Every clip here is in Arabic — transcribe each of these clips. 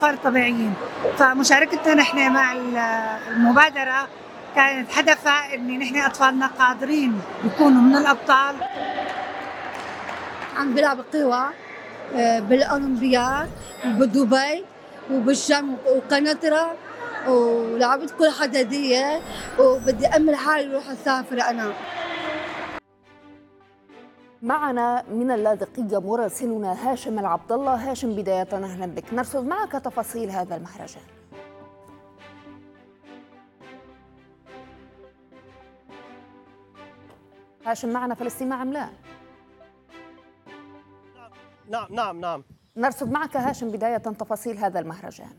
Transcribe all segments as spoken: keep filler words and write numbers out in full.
غير طبيعيين. فمشاركتنا نحن مع المبادرة كانت هدفها إن نحن أطفالنا قادرين يكونوا من الأبطال. عم بلعب قوى بالأولمبياد وبدبي وبالشام وقنطرة، ولعبت كل حدادية، وبدي أمل حالي روح أسافر أنا. معنا من اللاذقية مراسلنا هاشم العبد الله. هاشم، بداية أهلا بك، نرصد معك تفاصيل هذا المهرجان. هاشم معنا في الاستماع أم لا؟ نعم نعم نعم نرصد معك هاشم بداية تفاصيل هذا المهرجان.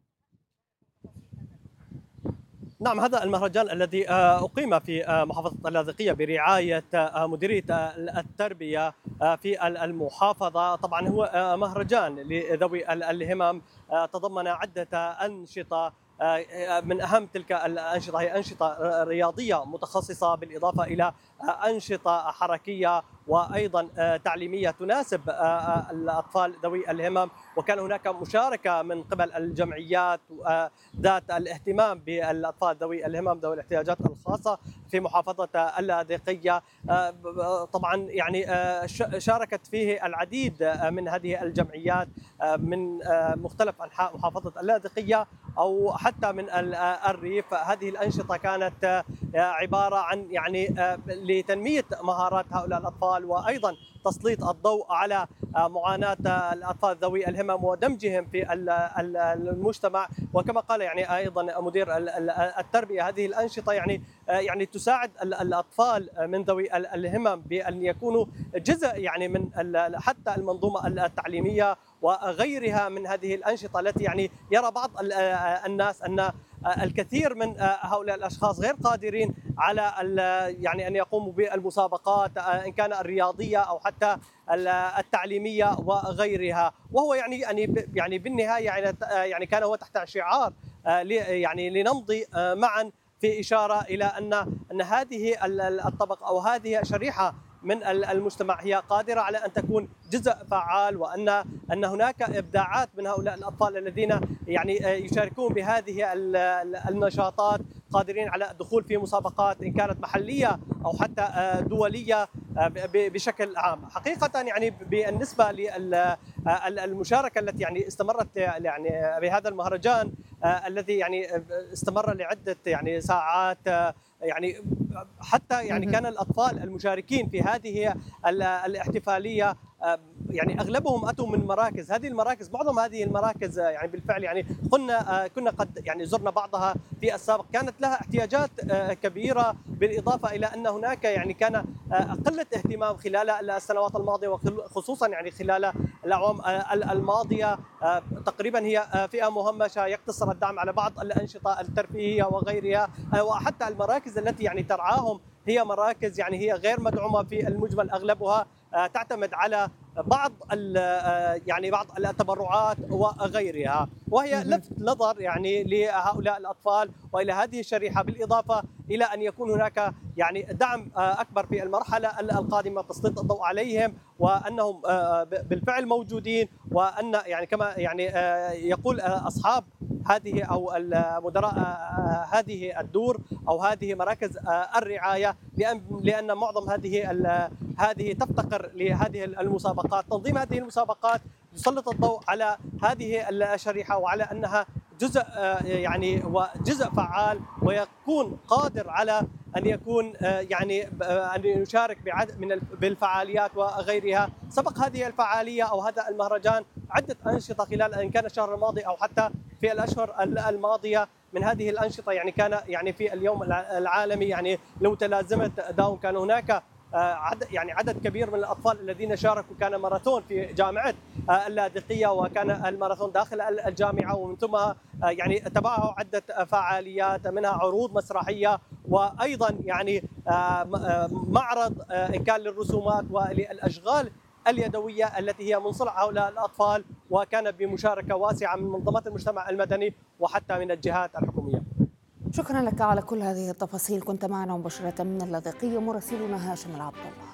نعم، هذا المهرجان الذي أقيم في محافظة اللاذقية برعاية مديرية التربية في المحافظة. طبعا هو مهرجان لذوي الهمم، تضمن عدة أنشطة. من أهم تلك الأنشطة هي أنشطة رياضية متخصصة، بالإضافة إلى أنشطة حركية وأيضا تعليمية تناسب الأطفال ذوي الهمم. وكان هناك مشاركة من قبل الجمعيات ذات الاهتمام بالأطفال ذوي الهمم ذوي الاحتياجات الخاصة في محافظة اللاذقية. طبعا يعني شاركت فيه العديد من هذه الجمعيات من مختلف أنحاء محافظة اللاذقية أو حتى من الريف. هذه الأنشطة كانت عبارة عن يعني لتنمية مهارات هؤلاء الأطفال، وأيضا تسليط الضوء على معاناة الأطفال ذوي الهمم ودمجهم في المجتمع. وكما قال يعني أيضا مدير التربية، هذه الأنشطة يعني يعني تساعد الأطفال من ذوي الهمم بأن يكونوا جزء يعني من حتى المنظومة التعليمية وغيرها من هذه الأنشطة التي يعني يرى بعض الناس أن الكثير من هؤلاء الأشخاص غير قادرين على يعني أن يقوموا بالمسابقات إن كان الرياضية أو حتى التعليمية وغيرها. وهو يعني يعني يعني بالنهاية يعني يعني كان هو تحت شعار يعني لنمضي معا، في إشارة إلى أن أن هذه الطبقة أو هذه الشريحة من المجتمع هي قادرة على أن تكون جزء فعال، وأن أن هناك إبداعات من هؤلاء الأطفال الذين يعني يشاركون بهذه النشاطات، قادرين على الدخول في مسابقات إن كانت محلية أو حتى دولية بشكل عام. حقيقة يعني بالنسبة للمشاركة التي يعني استمرت يعني بهذا المهرجان الذي يعني استمر لعدة يعني ساعات، يعني حتى يعني كان الأطفال المشاركين في هذه الاحتفالية يعني أغلبهم أتوا من مراكز. هذه المراكز معظم هذه المراكز يعني بالفعل يعني كنا كنا قد يعني زرنا بعضها في السابق، كانت لها احتياجات كبيرة، بالإضافة إلى أن هناك يعني كان قلة اهتمام خلال السنوات الماضية وخصوصا يعني خلال الأعوام الماضية. تقريبا هي فئة مهمشة، يقتصر الدعم على بعض الأنشطة الترفيهية وغيرها، وحتى المراكز التي يعني ترعاهم هي مراكز يعني هي غير مدعومة في المجمل، أغلبها تعتمد على بعض يعني بعض التبرعات وغيرها، وهي لفت نظر يعني لهؤلاء الأطفال وإلى هذه الشريحة، بالإضافة إلى أن يكون هناك يعني دعم أكبر في المرحلة القادمة، تسليط الضوء عليهم وأنهم بالفعل موجودين، وأن يعني كما يعني يقول أصحاب هذه أو المدراء هذه الدور أو هذه مراكز الرعاية، لأن لأن معظم هذه هذه تفتقر لهذه المسابقات. تنظيم هذه المسابقات يسلط الضوء على هذه الشريحة وعلى أنها جزء يعني وجزء فعال، ويكون قادر على أن يكون يعني أن يشارك بعدد من بالفعاليات وغيرها. سبق هذه الفعالية أو هذا المهرجان عدة أنشطة خلال إن كان الشهر الماضي أو حتى في الأشهر الماضية. من هذه الأنشطة يعني كان يعني في اليوم العالمي يعني لمتلازمة داون كان هناك عدد يعني عدد كبير من الأطفال الذين شاركوا. كان ماراثون في جامعة اللاذقية، وكان الماراثون داخل الجامعة، ومن ثم يعني تبعه عدة فعاليات منها عروض مسرحية، وأيضا يعني معرض إن كان للرسومات وللأشغال اليدوية التي هي من صنع هؤلاء الأطفال، وكان بمشاركة واسعة من منظمات المجتمع المدني وحتى من الجهات الحكومية. شكرا لك على كل هذه التفاصيل، كنت معنا مباشرة من اللاذقية مراسلنا هاشم العبد الله.